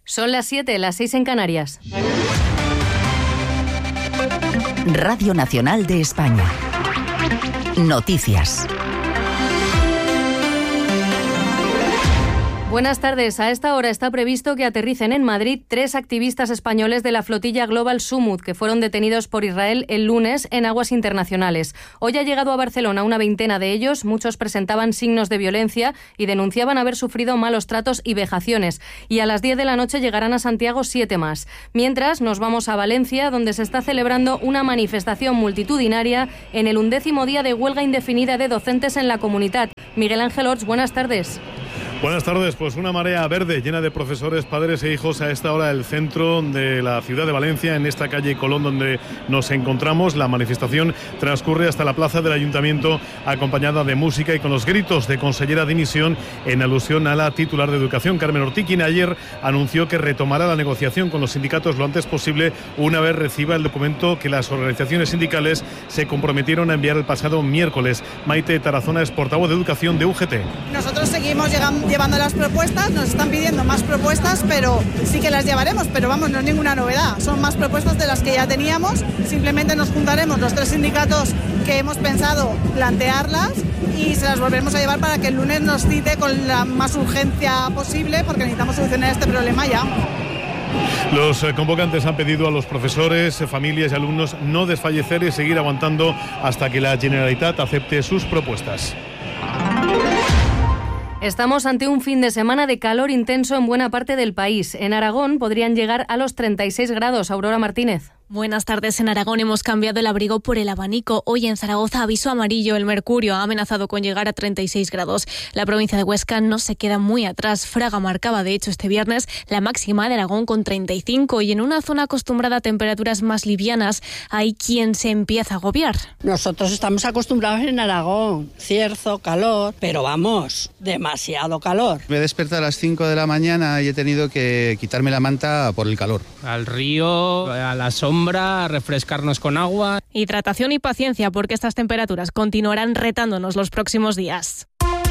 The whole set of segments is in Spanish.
Son las 7, las 6 en Canarias. Radio Nacional de España. Noticias. Buenas tardes. A esta hora está previsto que aterricen en Madrid 3 activistas españoles de la flotilla Global Sumut, que fueron detenidos por Israel el lunes en aguas internacionales. Hoy ha llegado a Barcelona una veintena de ellos. Muchos presentaban signos de violencia y denunciaban haber sufrido malos tratos y vejaciones. Y a las 10 de la noche llegarán a Santiago 7 más. Mientras, nos vamos a Valencia, donde se está celebrando una manifestación multitudinaria en el 11º día de huelga indefinida de docentes en la comunidad. Miguel Ángel Orts, buenas tardes. Buenas tardes, pues una marea verde llena de profesores, padres e hijos a esta hora del centro de la ciudad de Valencia, en esta calle Colón donde nos encontramos. La manifestación transcurre hasta la plaza del Ayuntamiento, acompañada de música y con los gritos de consellera dimisión en alusión a la titular de Educación, Carmen Ortí, quien ayer anunció que retomará la negociación con los sindicatos lo antes posible una vez reciba el documento que las organizaciones sindicales se comprometieron a enviar el pasado miércoles. Maite Tarazona es portavoz de Educación de UGT. Nosotros seguimos llevando las propuestas, nos están pidiendo más propuestas, pero sí que las llevaremos, pero vamos, no es ninguna novedad, son más propuestas de las que ya teníamos. Simplemente nos juntaremos los 3 sindicatos que hemos pensado plantearlas y se las volveremos a llevar para que el lunes nos cite con la más urgencia posible, porque necesitamos solucionar este problema ya. Los convocantes han pedido a los profesores, familias y alumnos no desfallecer y seguir aguantando hasta que la Generalitat acepte sus propuestas. Estamos ante un fin de semana de calor intenso en buena parte del país. En Aragón podrían llegar a los 36 grados. Aurora Martínez. Buenas tardes. En Aragón hemos cambiado el abrigo por el abanico. Hoy en Zaragoza, aviso amarillo. El mercurio ha amenazado con llegar a 36 grados. La provincia de Huesca no se queda muy atrás. Fraga marcaba, de hecho, este viernes la máxima de Aragón con 35 y en una zona acostumbrada a temperaturas más livianas hay quien se empieza a agobiar. Nosotros estamos acostumbrados en Aragón. Cierzo, calor, pero vamos, demasiado calor. Me he despertado a las 5 de la mañana y he tenido que quitarme la manta por el calor. Al río, a la sombra, a refrescarnos con agua. Hidratación y paciencia, porque estas temperaturas continuarán retándonos los próximos días.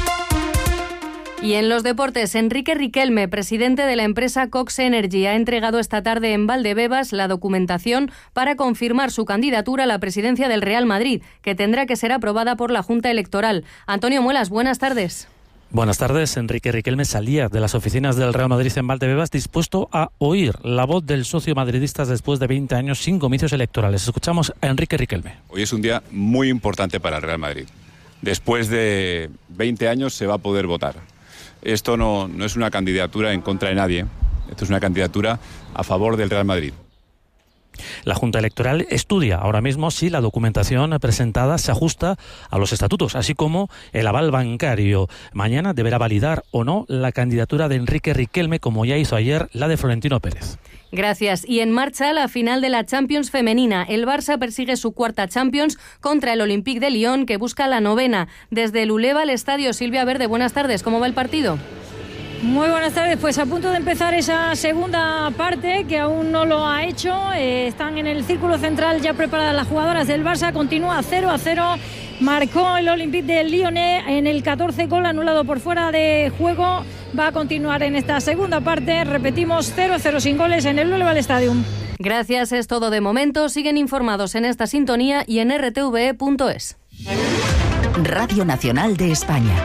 Y en los deportes, Enrique Riquelme, presidente de la empresa Cox Energy, ha entregado esta tarde en Valdebebas la documentación para confirmar su candidatura a la presidencia del Real Madrid, que tendrá que ser aprobada por la Junta Electoral. Antonio Muelas, buenas tardes. Buenas tardes. Enrique Riquelme salía de las oficinas del Real Madrid en Valdebebas dispuesto a oír la voz del socio madridista después de 20 años sin comicios electorales. Escuchamos a Enrique Riquelme. Hoy es un día muy importante para el Real Madrid. Después de 20 años se va a poder votar. Esto no es una candidatura en contra de nadie. Esto es una candidatura a favor del Real Madrid. La Junta Electoral estudia ahora mismo si la documentación presentada se ajusta a los estatutos, así como el aval bancario. Mañana deberá validar o no la candidatura de Enrique Riquelme, como ya hizo ayer la de Florentino Pérez. Gracias. Y en marcha la final de la Champions femenina. El Barça persigue su cuarta Champions contra el Olympique de Lyon, que busca la 9ª. Desde el Uleva al estadio, Silvia Verde, buenas tardes. ¿Cómo va el partido? Muy buenas tardes, pues a punto de empezar esa segunda parte que aún no lo ha hecho. Están en el círculo central ya preparadas las jugadoras del Barça. Continúa 0-0. Marcó el Olympique de Lyon en el 14, gol anulado por fuera de juego. Va a continuar en esta segunda parte. Repetimos, 0-0 sin goles en el Uleva Stadium. Gracias, es todo de momento. Siguen informados en esta sintonía y en rtve.es. Radio Nacional de España.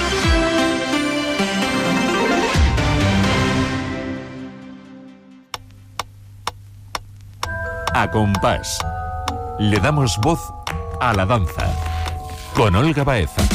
A compás. Le damos voz a la danza. Con Olga Baeza.